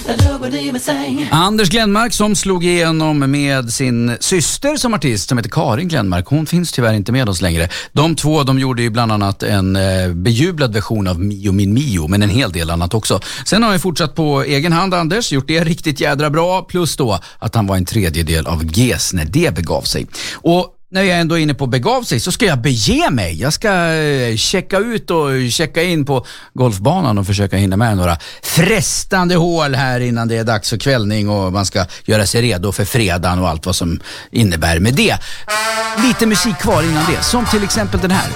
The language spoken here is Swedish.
Anders Glenmark som slog igenom med sin syster som artist som heter Karin Glenmark. Hon finns tyvärr inte med oss längre. De två, de gjorde ju bland annat en bejublad version av Mio min Mio, men en hel del annat också. Sen har han fortsatt på egen hand, Anders, gjort det riktigt jädra bra, plus då att han var en tredjedel av GES när det begav sig. Och när jag ändå är inne på begav sig så ska jag bege mig. Jag ska checka ut och checka in på golfbanan och försöka hinna med några frestande hål här innan det är dags för kvällning och man ska göra sig redo för fredagen och allt vad som innebär med det. Lite musik kvar innan det, som till exempel den här.